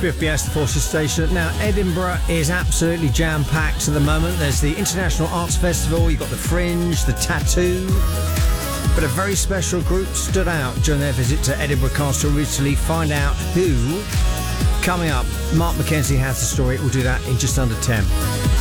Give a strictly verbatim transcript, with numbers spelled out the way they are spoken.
Biff Bias, the Forces Station. Now, Edinburgh is absolutely jam-packed at the moment. There's the International Arts Festival, you've got the Fringe, the Tattoo. But a very special group stood out during their visit to Edinburgh Castle recently. Find out who. Coming up, Mark McKenzie has the story. We'll do that in just under ten.